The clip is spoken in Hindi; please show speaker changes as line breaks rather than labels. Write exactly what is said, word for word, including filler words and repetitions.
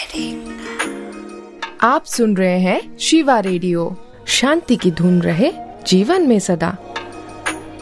आप सुन रहे हैं शिवा रेडियो। शांति की धुन रहे जीवन में सदा।